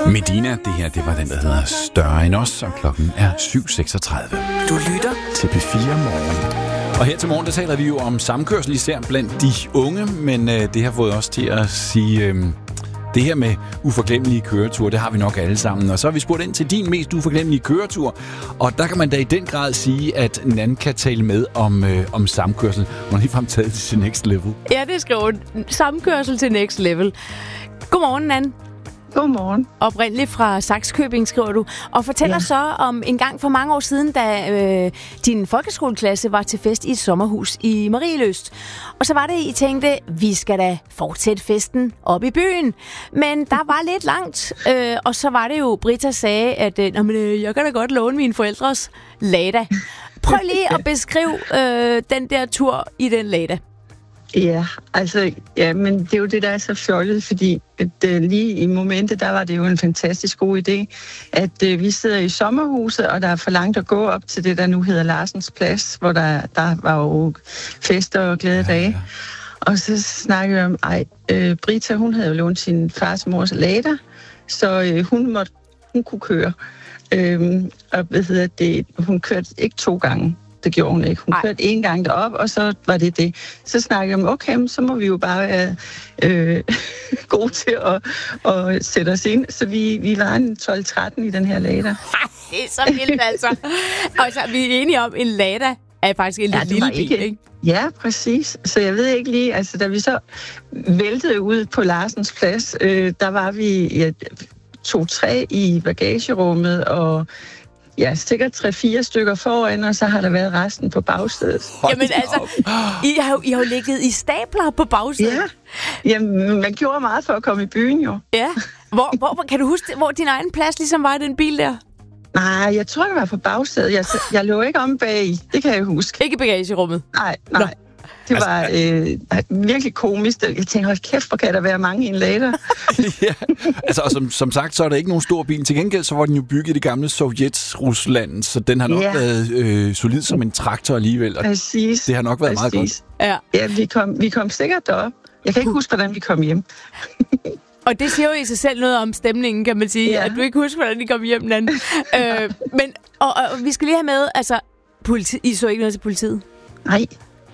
Medina, det her, det var den, der hedder Større end os, og klokken er 7.36. Du lytter til P4 Morgen. Og her til morgen, der taler vi jo om samkørsel, især blandt de unge, men det har fået os til at sige, det her med uforglemmelige køreture, det har vi nok alle sammen. Og så har vi spurgt ind til din mest uforglemmelige køretur, og der kan man da i den grad sige, at Nan kan tale med om samkørsel. Hun har ligefrem taget det til next level. Ja, det skriver samkørsel til next level. Godmorgen, Nan. Godmorgen. Oprindeligt fra Sakskøbing, skriver du. Og fortæller så om en gang for mange år siden, da din folkeskoleklasse var til fest i et sommerhus i Marielyst. Og så var det, I tænkte, vi skal da fortsætte festen op i byen. Men der var lidt langt. Og så var det jo, Britta sagde, at jeg kan da godt låne mine forældres Lada. Prøv lige at beskrive den der tur i den Lada. Men det er jo det, der er så fjollet, fordi at, lige i momentet, der var det jo en fantastisk god idé, at vi sidder i sommerhuset, og der er for langt at gå op til det, der nu hedder Larsens Plads, hvor der var jo fester og glade dage. Og så snakkede vi om, Britta, hun havde jo lånt sin fars mors Lada, så hun kunne køre. Hun kørte ikke 2 gange. Det gjorde hun ikke. Hun kørte 1 gang derop, og så var det. Så snakkede jeg om, okay, så må vi jo bare være gode til at sætte os ind. Så vi var en 12-13 i den her Lada. Det er så vildt, altså. Og så er vi enige om, en Lada er faktisk en lille bil, ikke? Ja, præcis. Så jeg ved ikke lige, altså da vi så væltede ud på Larsens Plads, der var vi 2-3 i bagagerummet, og sikkert 3-4 stykker foran, og så har der været resten på bagsædet. Jamen altså, I har jo ligget i stabler på bagsædet. Ja, jamen, man gjorde meget for at komme i byen jo. Ja, hvor kan du huske, hvor din egen plads ligesom var i den bil der? Nej, jeg tror, det var på bagsædet. Jeg lå ikke om bag, det kan jeg huske. Ikke i bagagerummet? Nej. Nå. Det var virkelig komisk. Jeg tænkte, hold kæft, hvor kan der være mange i en Lada? Ja, altså, og som sagt, så er der ikke nogen stor bil. Til gengæld, så var den jo bygget i det gamle Sovjet-Rusland, så den har nok været solid som en traktor alligevel. Og præcis. Det har nok været meget godt. Ja, vi kom sikkert derop. Jeg kan ikke huske, hvordan vi kom hjem. Og det siger jo i sig selv noget om stemningen, kan man sige. At du ikke husker, hvordan de kom hjem, Nan. Men vi skal lige have med, altså, I så ikke noget til politiet? Nej.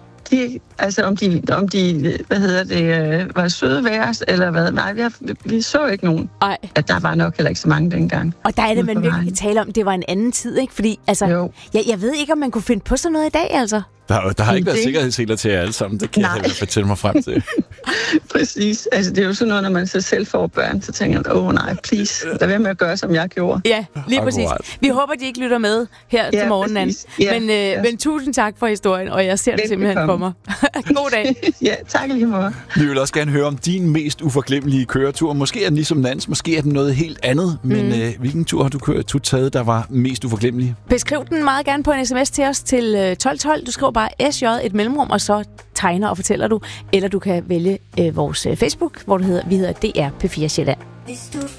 Om de var søde ved os, eller hvad? Nej, vi så ikke nogen. Ej. At der var nok heller ikke så mange dengang. Og der er det, man virkelig kan tale om, det var en anden tid, ikke? Fordi, altså, jeg ved ikke, om man kunne finde på sådan noget i dag, altså. Der har ikke været sikkerhedsseler til jer alle sammen, det kan jeg fortælle mig frem til. Præcis. Altså, det er jo sådan noget, når man så selv får børn, så tænker man, nej, please, lad være med at gøre, som jeg gjorde. Ja, lige præcis. Vi håber, de ikke lytter med her til morgenen, Nan. Men tusind tak for historien, og jeg ser det simpelthen for mig. God dag. Ja, tak lige meget. Vi vil også gerne høre om din mest uforglemmelige køretur. Måske er den ligesom Nans, måske er den noget helt andet, men hvilken tur har du taget, der var mest uforglemmelig? Beskriv den meget gerne på en sms til os til 1212. Du skriver bare SJ, et mellemrum, og så tegner og fortæller du. Eller du kan vælge vores Facebook, hvor vi hedder DR P4 Sjælland. Hvis du